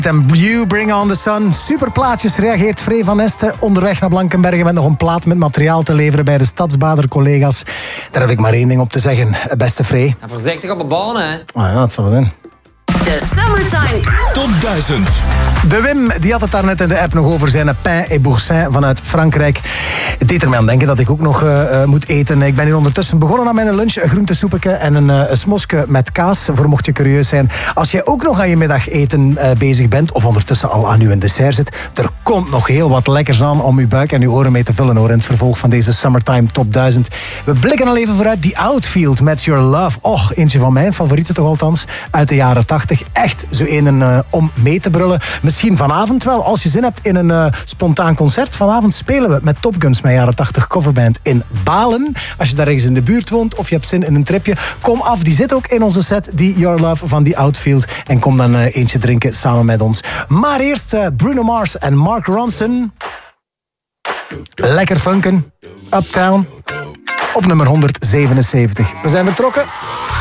En You Bring On The Sun. Super plaatjes, reageert Free van Este. Onderweg naar Blankenbergen met nog een plaat met materiaal te leveren bij de Stadsbader-collega's. Daar heb ik maar één ding op te zeggen, beste Free. En voorzichtig op de baan, hè. Ja, dat zal wel zijn. De Summertime Top 1000. De Wim, die had het daarnet in de app nog over zijn pain et boursin vanuit Frankrijk. Het deed er mij aan denken dat ik ook nog moet eten. Ik ben hier ondertussen begonnen aan mijn lunch. Een groentesoepetje en een smosje met kaas, voor mocht je curieus zijn. Als jij ook nog aan je middageten bezig bent, of ondertussen al aan uw dessert zit, er komt nog heel wat lekkers aan om uw buik en uw oren mee te vullen, hoor, in het vervolg van deze Summertime Top 1000. We blikken al even vooruit. The Outfield met Your Love. Och, eentje van mijn favorieten toch althans, uit de jaren 80. Echt zo een om mee te brullen. Misschien vanavond wel, als je zin hebt in een spontaan concert. Vanavond spelen we met Top Guns, mijn jaren 80 coverband in Balen. Als je daar ergens in de buurt woont of je hebt zin in een tripje, kom af. Die zit ook in onze set, die Your Love van The Outfield. En kom dan eentje drinken samen met ons. Maar eerst Bruno Mars en Mark Ronson. Lekker funken. Uptown. Op nummer 177. We zijn vertrokken.